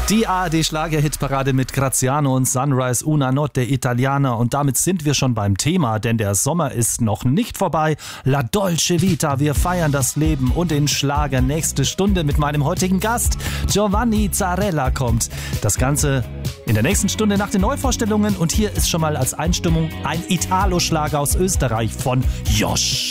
Die ARD-Schlager-Hitparade mit Graziano und Sunrise, Una Notte Italiana. Und damit sind wir schon beim Thema, denn der Sommer ist noch nicht vorbei. La Dolce Vita, wir feiern das Leben und den Schlager. Nächste Stunde mit meinem heutigen Gast. Giovanni Zarella kommt. Das Ganze in der nächsten Stunde nach den Neuvorstellungen. Und hier ist schon mal als Einstimmung ein Italo-Schlager aus Österreich von Josh.